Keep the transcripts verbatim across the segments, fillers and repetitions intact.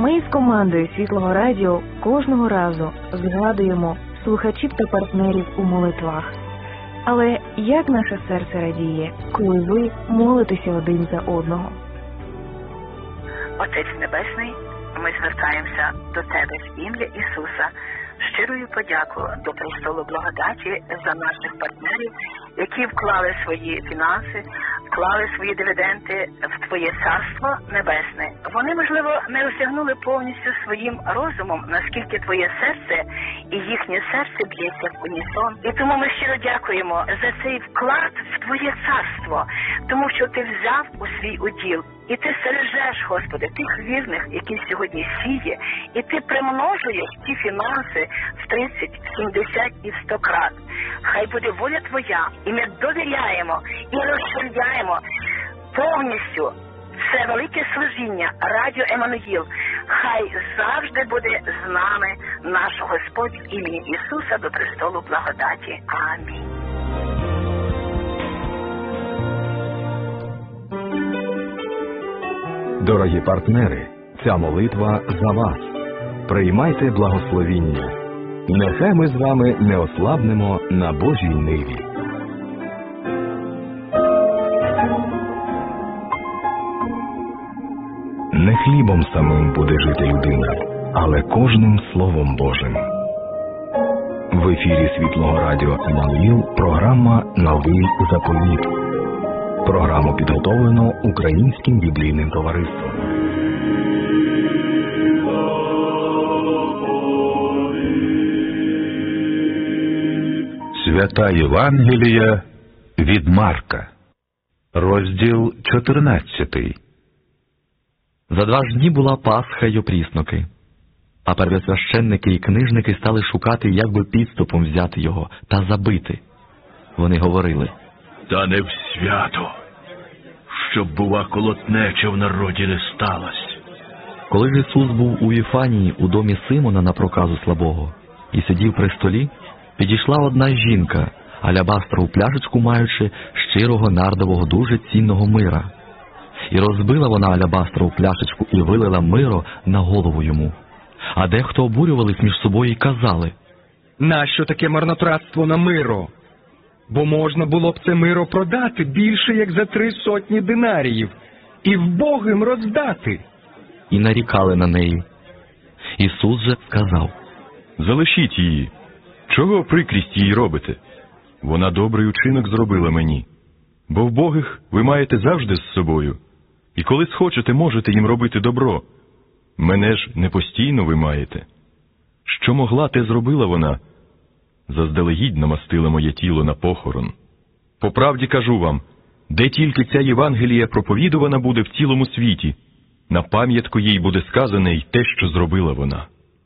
Ми з командою Світлого Радіо кожного разу згадуємо слухачів та партнерів у молитвах. Але як наше серце радіє, коли ви молитеся один за одного? Отець Небесний, ми звертаємося до Тебе в ім'я Ісуса, щирою подякою до престолу благодаті за наших партнерів, які вклали свої фінанси, вклали свої дивіденди в Твоє Царство Небесне. Вони, можливо, не осягнули повністю своїм розумом, наскільки Твоє серце і їхнє серце б'ється в унісон. І тому ми щиро дякуємо за цей вклад в Твоє Царство, тому що Ти взяв у свій уділ. І Ти стережеш, Господи, тих вірних, які сьогодні сіє, і Ти примножуєш ці фінанси в тридцять, сімдесят і в сто крат. Хай буде воля Твоя, і ми довіряємо, і розширяємо повністю це велике служіння Радіо Еммануїл. Хай завжди буде з нами наш Господь в імені Ісуса до престолу благодаті. Амінь. Дорогі партнери, ця молитва за вас. Приймайте благословіння. Нехай ми з вами не ослабнемо на Божій ниві. Не хлібом самим буде жити людина, але кожним Словом Божим. В ефірі Світлого Радіо Еммануїл програма «Новий заповіт». Програму підготовлено Українським біблійним товариством. Свята Євангелія від Марка, розділ чотирнадцятий. За два ж дні була Пасха й опрісноки, а первосвященники і книжники стали шукати, як би підступом взяти його та забити. Вони говорили: «Та не в свято, щоб, бува, колотнеча в народі не сталась». Коли ж Ісус був у Віфанії у домі Симона на проказу слабого і сидів при столі, підійшла одна жінка, алябастрову пляшечку маючи щирого нардового дуже цінного мира. І розбила вона алябастрову пляшечку і вилила миро на голову йому. А дехто обурювались між собою і казали: «Нащо таке марнотратство на миро? Бо можна було б це миро продати більше, як за три сотні динаріїв, і вбогим роздати». І нарікали на неї. Ісус же сказав: «Залишіть її. Чого прикрість її робите? Вона добрий учинок зробила мені. Бо вбогих ви маєте завжди з собою, і коли схочете, можете їм робити добро. Мене ж не постійно ви маєте. Що могла, те зробила вона. Заздалегідь намастила моє тіло на похорон. По правді кажу вам, де тільки ця Євангелія проповідувана буде в цілому світі, на пам'ятку їй буде сказане й те, що зробила вона».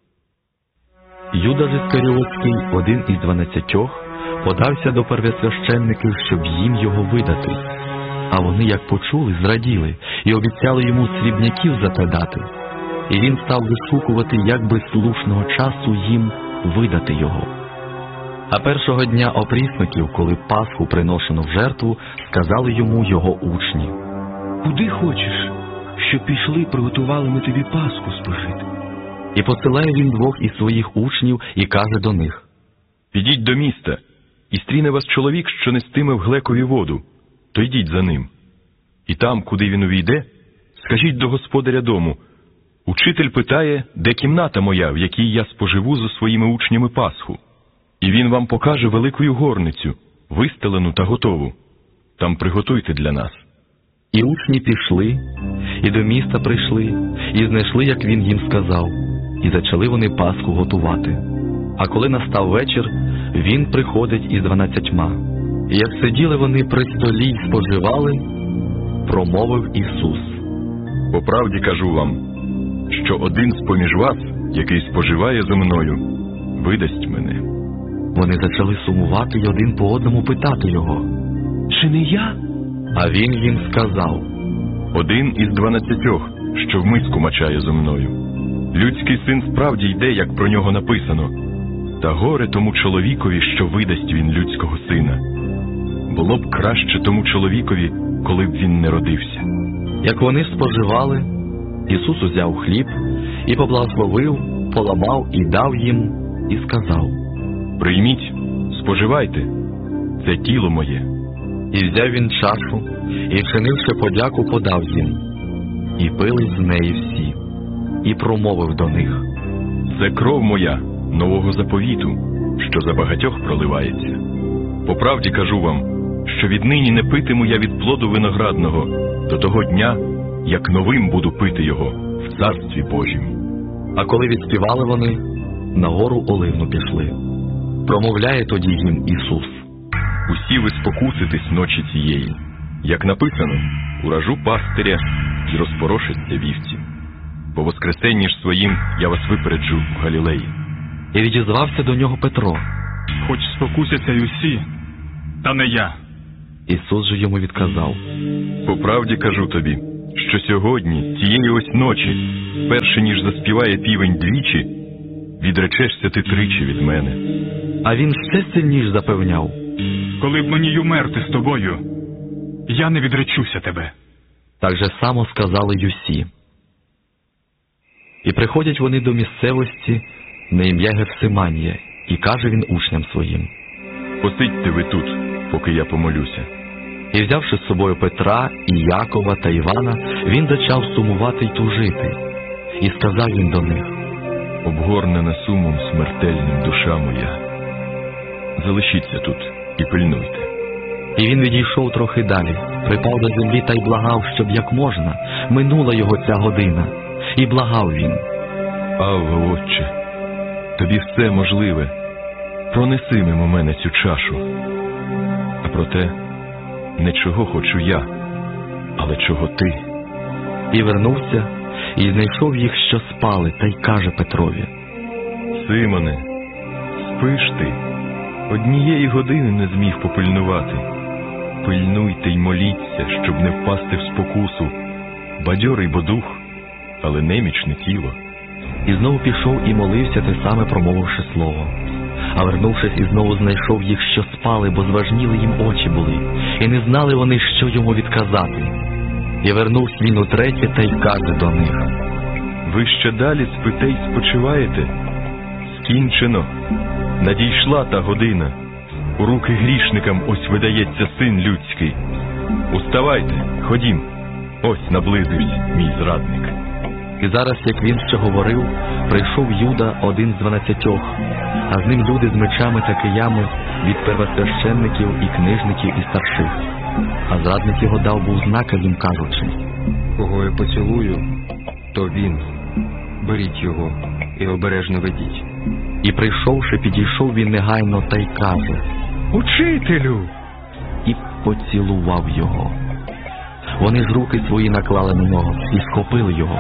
Юда ж Іскаріотський, один із дванадцятьох, подався до первосвященників, щоб їм його видати. А вони, як почули, зраділи і обіцяли йому срібняків за те дати. І він став вишукувати, як би слушного часу їм видати його. А першого дня опрісників, коли Пасху приношено в жертву, сказали йому його учні: «Куди хочеш, щоб пішли, приготували ми тобі Пасху спожити?» І посилає він двох із своїх учнів і каже до них: «Підіть до міста, і стріне вас чоловік, що нестиме в глекові воду, то йдіть за ним. І там, куди він увійде, скажіть до господаря дому: учитель питає, де кімната моя, в якій я споживу зо своїми учнями Пасху. І він вам покаже великою горницю, вистелену та готову. Там приготуйте для нас». І учні пішли, і до міста прийшли, і знайшли, як він їм сказав, і почали вони Пасху готувати. А коли настав вечір, він приходить із дванадцятьма. І як сиділи вони при столі й споживали, промовив Ісус: «По правді кажу вам, що один з-поміж вас, який споживає зо мною, видасть мене». Вони почали сумувати й один по одному питати його: «Чи не я?» А він їм сказав: «Один із дванадцятьох, що в миску мачає зо мною. Людський син справді йде, як про нього написано. Та горе тому чоловікові, що видасть він людського сина. Було б краще тому чоловікові, коли б він не родився». Як вони споживали, Ісус узяв хліб і поблагословив, поламав і дав їм, і сказав: «Прийміть, споживайте, це тіло моє». І взяв він чашу, і, вчинивши подяку, подав їм. І пили з неї всі. І промовив до них: «Це кров моя нового заповіту, що за багатьох проливається. По правді кажу вам, що віднині не питиму я від плоду виноградного до того дня, як новим буду пити його в Царстві Божім». А коли відспівали вони, на гору Оливну пішли. Промовляє тоді їм Ісус: «Усі ви спокуситесь ночі цієї. Як написано, уражу пастиря і розпорошаться вівці. По воскресенні ж своїм я вас випереджу в Галілеї». І відізвався до нього Петро: «Хоч спокусяться й усі, та не я». Ісус же йому відказав: «По правді кажу тобі, що сьогодні, цієї ось ночі, перше ніж заспіває півень двічі, відречешся ти тричі від мене». А він ще сильніш запевняв: «Коли б мені й умерти з тобою, я не відречуся тебе». Так же само сказали й усі. І приходять вони до місцевості на ім'я Гефсиманія, і каже він учням своїм: «Посидьте ви тут, поки я помолюся». І взявши з собою Петра, і Якова та Івана, він почав сумувати й тужити. І сказав він до них: «Обгорнена сумом смертельним душа моя. Залишіться тут і пильнуйте». І він відійшов трохи далі, припав до землі та й благав, щоб як можна минула його ця година. І благав він: «Авва, Отче, тобі все можливе, пронеси мимо мене цю чашу. А проте, не чого хочу я, але чого ти». І вернувся, і знайшов їх, що спали, та й каже Петрові: «Симоне, спиш ти? Однієї години не зміг попильнувати. Пильнуйте й моліться, щоб не впасти в спокусу. Бадьорий бо дух, але немічне тіло». І знову пішов і молився, те саме промовивши слово. А вернувшись, і знову знайшов їх, що спали, бо зважніли їм очі були, і не знали вони, що йому відказати. І вернувся він утретє та й каже до них: «Ви ще далі спите й спочиваєте? Скінчено. Надійшла та година. У руки грішникам ось видається Син людський. Уставайте, ходім, ось наблизився мій зрадник». І зараз, як він ще говорив, прийшов Юда, один з дванадцятьох, а з ним люди з мечами та киями від первосвященників і книжників і старших. А зрадник його дав був знака їм, кажучи: «Кого я поцілую, то він. Беріть його і обережно ведіть». І прийшовши, підійшов він негайно та й каже: «Учителю!» І поцілував його. Вони ж руки свої наклали на нього і схопили його.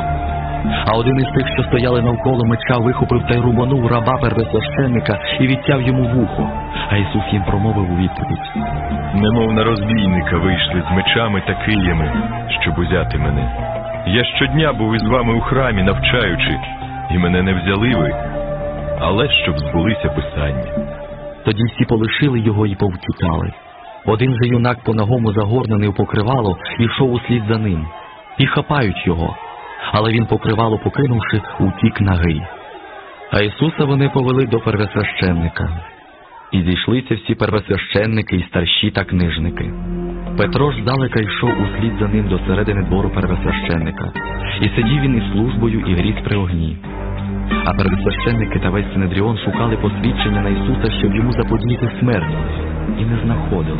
А один із тих, що стояли навколо меча, вихопив та й рубанув раба первосвященника і відтяв йому вухо. А Ісус їм промовив у відповідь: «Немов на розбійника вийшли з мечами та киями, щоб узяти мене. Я щодня був із вами у храмі, навчаючи, і мене не взяли ви, але щоб збулися писання». Тоді всі полишили його і повтікали. Один же юнак по-нагому загорнений у покривало йшов услід за ним. І хапають його, але він, покривало покинувши, утік нагий. А Ісуса вони повели до первосвященника. І зійшлися всі первосвященники, і старші та книжники. Петро ж здалека йшов услід за ним до середини двору первосвященника. І сидів він із службою і гріз при огні. А первосвященники та весь Синедріон шукали посвідчення на Ісуса, щоб йому заподіяти смерть, і не знаходили.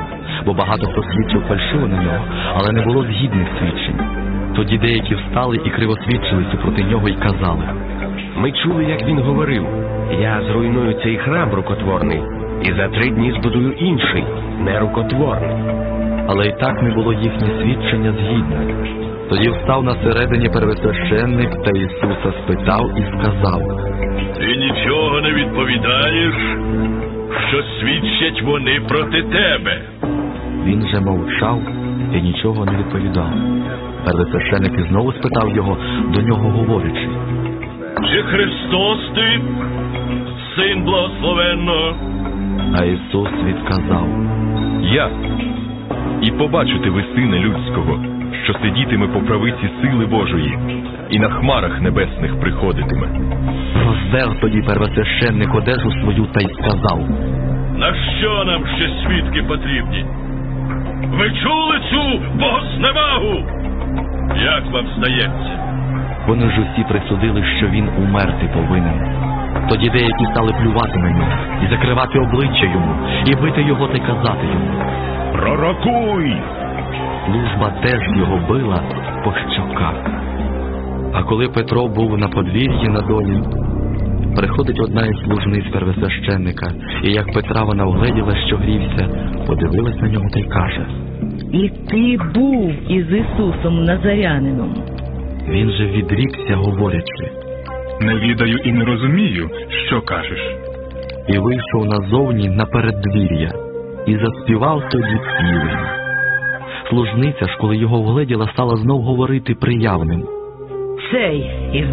Бо багато хто свідчив фальшиво на нього, але не було згідних свідчень. Тоді деякі встали і кривосвідчилися проти нього і казали: «Ми чули, як він говорив: я зруйную цей храм рукотворний, і за три дні збудую інший, нерукотворний». Але й так не було їхнє свідчення згідне. Тоді встав на середині первосвященник та Ісуса спитав і сказав: «Ти нічого не відповідаєш, що свідчать вони проти тебе?» Він же мовчав і нічого не відповідав. Первосвященник знову спитав його, до нього говорячи: «Чи Христос ти, Син благословенного?» А Ісус відказав: «Я. І побачите ви Сина Людського, що сидітиме по правиці сили Божої і на хмарах небесних приходитиме. Роздер тоді первосвященник одежу свою та й сказав: На що нам ще свідки потрібні? Ви чули цю богозневагу? Як вам здається? Вони ж усі присудили, що він умерти повинен. Тоді деякі стали плювати на нього, і закривати обличчя йому, і бити його та й казати йому: Пророкуй! Служба теж його била по щоках. А коли Петро був на подвір'ї на долі, приходить одна із служниць первосвященника, і як Петра вона вгледіла, що грівся, подивилась на нього та й каже: І ти був із Ісусом Назарянином. Він же відрікся, говорячи: Не відаю і не розумію, що кажеш. І вийшов назовні на переддвір'я, і заспівав тоді півень. Служниця ж, коли його вгледіла, стала знов говорити приявним: Цей із